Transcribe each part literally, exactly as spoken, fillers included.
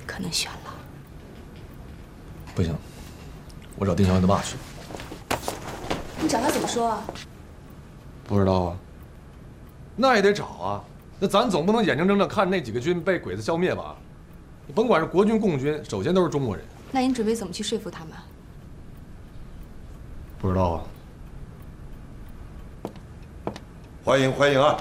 可能悬了。 不行，我找丁小姐他爸去。 你找他怎么说啊？ 不知道啊。那也得找啊。那咱总不能眼睁睁的看那几个军被鬼子消灭吧？你甭管是国军、共军，首先都是中国人。 那您准备怎么去说服他们？ 不知道啊。 欢迎欢迎啊！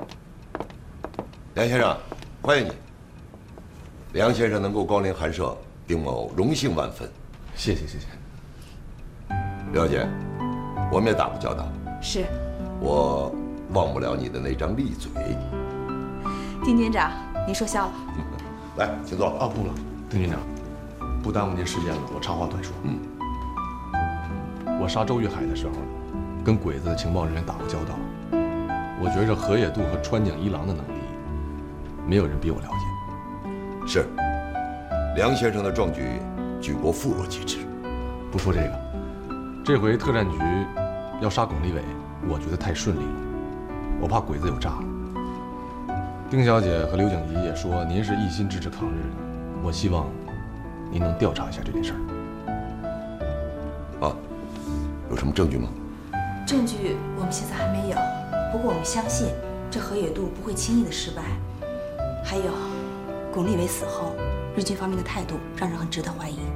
梁先生，欢迎你。梁先生能够光临寒舍，丁某荣幸万分。 谢谢谢谢。 廖姐，我们也打过交道。 是。 我忘不了你的那张利嘴。 丁军长，您说笑了。 来，请坐。 啊，不了，丁军长，不耽误您时间了，我长话短说。 嗯。 我杀周玉海的时候，跟鬼子的情报人员打过交道。我觉着河野渡和川井一郎的能力，没有人比我了解。 是，梁先生的壮举，举国妇孺皆知。 不说这个，这回特战局要杀巩立伟，我觉得太顺利了，我怕鬼子有诈。丁小姐和刘景怡也说您是一心支持抗日的，我希望您能调查一下这件事儿。 啊，有什么证据吗？ 证据我们现在还没有，不过我们相信这河野渡不会轻易的失败。还有，巩立伟死后，日军方面的态度让人很值得怀疑。